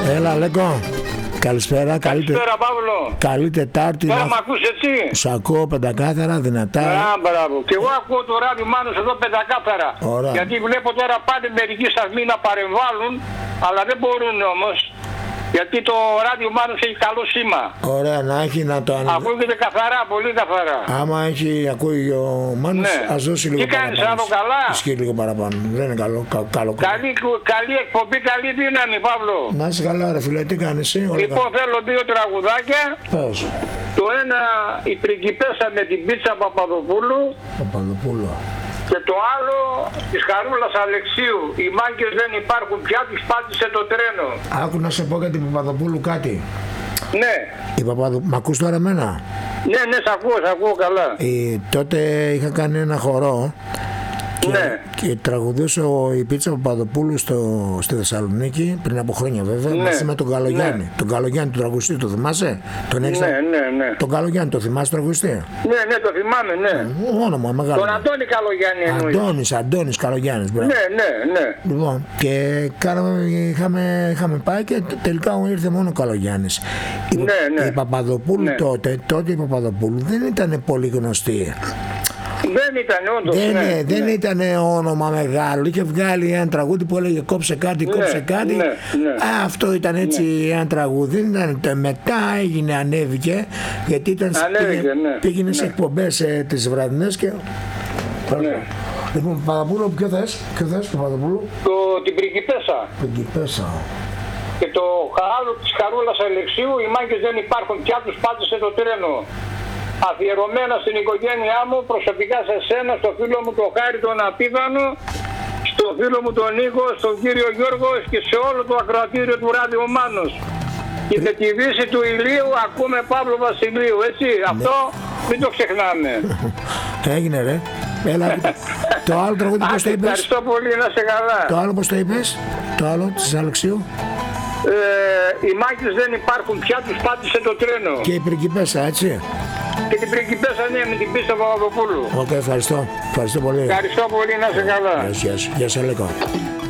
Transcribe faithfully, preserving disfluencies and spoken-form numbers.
Έλα, Λέκο. Καλησπέρα, Καλησπέρα, Παύλο. Καλή Τετάρτη. Τώρα μ' ακούς έτσι? Σ' ακούω πεντακάθαρα, δυνατά. Α, μπράβο. Και εγώ ακούω το ράδιο Μάνος εδώ πεντακάθαρα. Ωραία. Γιατί βλέπω τώρα πάνε μερικοί σταθμοί να παρεμβάλλουν, αλλά δεν μπορούν όμως. Γιατί το ράδιο Μάνος έχει καλό σήμα. Ωραία, να έχει να το ανεβεί. Ακούγεται καθαρά, πολύ καθαρά. Άμα έχει, ακούει ο Μάνος, Ναι. ας δώσει λίγο Τι κάνεις, παραπάνω. Άδω, καλά? Ισχύει λίγο παραπάνω. Δεν είναι καλό. κα- καλό. Καλή, καλή εκπομπή, καλή δύναμη, Παύλο. Να είσαι καλά, ρε φίλε, τι κάνεις εσύ? Όλα Λοιπόν, θέλω δύο τραγουδάκια. καλά. Πες. Το ένα, η πριγκιπέσα με την πίτσα Παπαδοπούλου. Παπαδοπούλου. Και το άλλο της Χαρούλας Αλεξίου. Οι μάγκες δεν υπάρχουν πια, τους πάτησε το τρένο. Άκου να σε πω για την Παπαδοπούλου κάτι. Ναι, Η Παπαδο... Μ' ακούς τώρα εμένα? ναι, ναι, σ' ακούω, σ' ακούω καλά. Ε, τότε είχα κάνει ένα χορό και, Ναι. και τραγουδούσε ο, η Πίτσα Παπαδοπούλου στο, στη Θεσσαλονίκη πριν από χρόνια βέβαια, Ναι. μαζί με τον Καλογιάννη. Ναι. Τον Καλογιάννη τον τραγουδιστή, το θυμάσαι? Τον έχεις... Ναι, ναι, ναι. Τον Καλογιάννη το θυμάσαι τραγουδιστή? Ναι, ναι, το θυμάμαι, ναι. Όνομα μεγάλο. Τον Αντώνη Καλογιάννη εννοείς. Αντώνης, Αντώνης Καλογιάννης. μπράβο. Ναι, ναι, ναι. Λοιπόν, και κάναμε, είχαμε, είχαμε πάει και τελικά ήρθε μόνο ο Καλογιάννης. Η, Ναι, ναι. η Παπαδοπούλου Ναι. τότε, τότε η Παπαδοπούλου δεν ήταν πολύ γνωστή. Δεν ήταν όντως, Δεν, ναι, δεν ναι. ήταν όνομα μεγάλο. Είχε βγάλει ένα τραγούδι που έλεγε κόψε κάτι, κόψε κάτι. ναι, ναι. Α, αυτό ήταν έτσι ένα τραγούδι. Δεν ήταν, το- μετά έγινε, ανέβηκε. Γιατί ήταν, Ανέβηκε, πήγε, ναι, πήγαινε σε ναι. εκπομπές ε, τις βραδινές και... Ναι. Λοιπόν, Παπαδοπούλου, ποιο θες, ποιο θες, Παπαδοπούλου? Το, την πριγκιπέσα Πριγκιπέσα. και το χαράλο της Χαρούλας Αλεξίου. Οι μάγκες δεν υπάρχουν πια, τους πάτησε το τρένο. Αφιερωμένα στην οικογένειά μου, προσωπικά σε σένα, στο φίλο μου τον Χάρη τον Απίδανο, στο φίλο μου τον Νίκο, στον κύριο Γιώργο και σε όλο το ακροατήριο του Ράδιο Μάνος. Και με τη δύση του ηλίου ακούμε Παύλο Βασιλείου, έτσι. Αυτό μην το ξεχνάμε. Έγινε ρε. Έλα, το άλλο τραγούδι πώς το είπες? Ευχαριστώ πολύ, να σε καλά. Το άλλο πώς το είπες? Το άλλο της Αλεξίου? Ε, οι μάγκες δεν υπάρχουν πια, τους πάτησε το τρένο. Και η πριγκιπέσα, έτσι. Και την πριγκιπέσα, ναι, με την πίστα Παπαδοπούλου. Οκ, ευχαριστώ. Ευχαριστώ πολύ. Ευχαριστώ πολύ, να σε καλά. Γεια σου, γεια σου. Γεια σου, Αλέκο.